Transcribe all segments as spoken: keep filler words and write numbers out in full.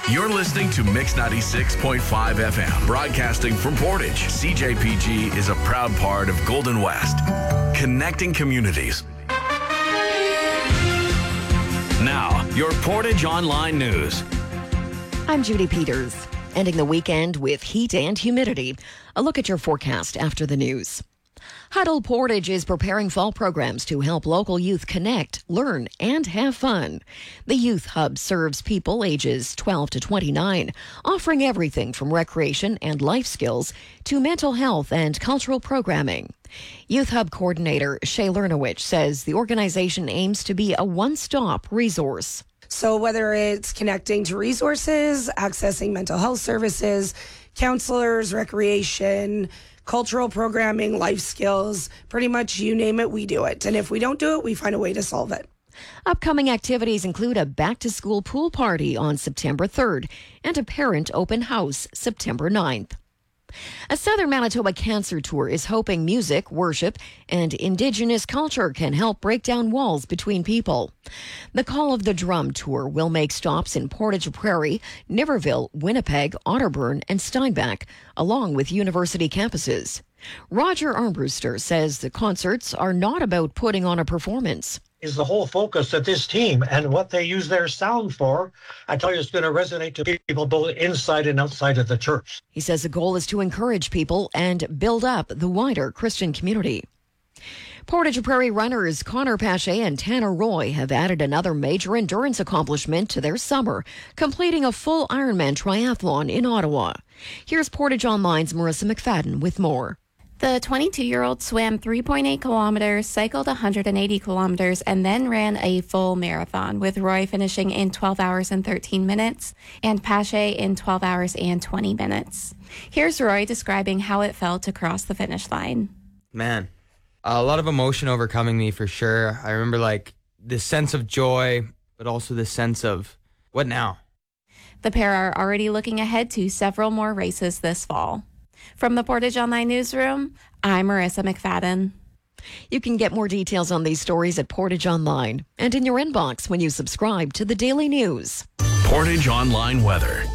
You're listening to Mix ninety-six point five F M, broadcasting from Portage. C J P G is a proud part of Golden West, connecting communities. Now, your Portage Online News. I'm Judy Peters, ending the weekend with heat and humidity. A look at your forecast after the news. Huddle Portage is preparing fall programs to help local youth connect, learn, and have fun. The Youth Hub serves people ages twelve to twenty-nine, offering everything from recreation and life skills to mental health and cultural programming. Youth Hub coordinator Shay Lernowich says the organization aims to be a one-stop resource. So whether it's connecting to resources, accessing mental health services, counselors, recreation, cultural programming, life skills, pretty much you name it, we do it. And if we don't do it, we find a way to solve it. Upcoming activities include a back-to-school pool party on September third and a parent open house September ninth. A Southern Manitoba Cancer Tour is hoping music, worship, and Indigenous culture can help break down walls between people. The Call of the Drum Tour will make stops in Portage Prairie, Niverville, Winnipeg, Otterburn, and Steinbach, along with university campuses. Roger Armbruster says the concerts are not about putting on a performance. Is the whole focus of this team and what they use their sound for. I tell you, it's going to resonate to people both inside and outside of the church. He says the goal is to encourage people and build up the wider Christian community. Portage Prairie runners Connor Pache and Tanner Roy have added another major endurance accomplishment to their summer, completing a full Ironman triathlon in Ottawa. Here's Portage Online's Marissa McFadden with more. The twenty-two-year-old swam three point eight kilometers, cycled one hundred eighty kilometers, and then ran a full marathon, with Roy finishing in twelve hours and thirteen minutes and Pache in twelve hours and twenty minutes. Here's Roy describing how it felt to cross the finish line. Man, a lot of emotion overcoming me for sure. I remember like this sense of joy, but also this sense of, what now? The pair are already looking ahead to several more races this fall. From the Portage Online Newsroom, I'm Marissa McFadden. You can get more details on these stories at Portage Online and in your inbox when you subscribe to the Daily News. Portage Online weather.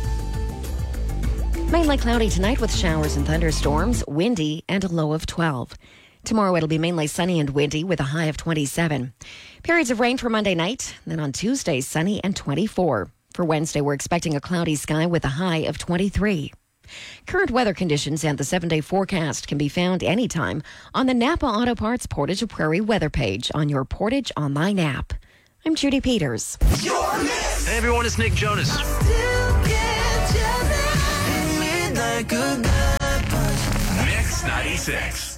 Mainly cloudy tonight with showers and thunderstorms, windy, and a low of twelve. Tomorrow it'll be mainly sunny and windy with a high of twenty-seven. Periods of rain for Monday night, then on Tuesday, sunny and twenty-four. For Wednesday, we're expecting a cloudy sky with a high of twenty-three. Current weather conditions and the seven-day forecast can be found anytime on the Napa Auto Parts Portage Prairie weather page on your Portage Online app. I'm Judy Peters. Hey everyone, it's Nick Jonas. Mix ninety-six.